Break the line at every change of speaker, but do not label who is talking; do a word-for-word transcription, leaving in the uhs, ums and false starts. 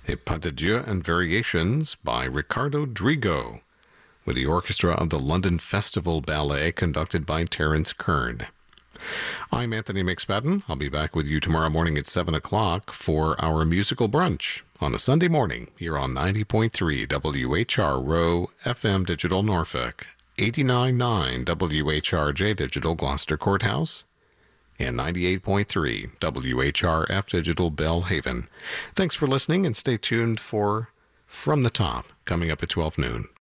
a pas de deux and variations by Ricardo Drigo, with the orchestra of the London Festival Ballet conducted by Terence Kern. I'm Anthony McSpadden. I'll be back with you tomorrow morning at seven o'clock for our musical brunch on a Sunday morning here on ninety point three W H R Row F M Digital Norfolk, eighty-nine point nine W H R J Digital Gloucester Courthouse, and ninety-eight point three W H R F Digital Belhaven. Thanks for listening, and stay tuned for From the Top, coming up at twelve noon.